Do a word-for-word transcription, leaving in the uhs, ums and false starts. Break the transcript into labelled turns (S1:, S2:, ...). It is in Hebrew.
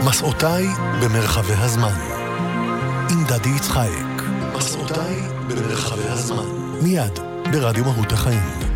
S1: מסעותיי במרחבי הזמן. עם דדי יצחק. מסעותיי במרחבי הזמן. מיד ברדיו מהות החיים.